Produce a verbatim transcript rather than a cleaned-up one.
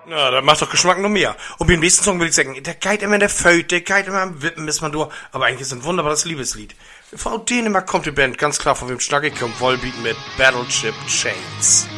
Ja, das macht doch Geschmack noch mehr. Und beim nächsten Song würde ich sagen, der geht immer in der Föte, der geht immer am Wippen, bis man durch. Aber eigentlich ist es ein wunderbares Liebeslied. Von Dänemark kommt die Band, ganz klar von wem Schnacke kommt, Volbeat mit Battleship Chains.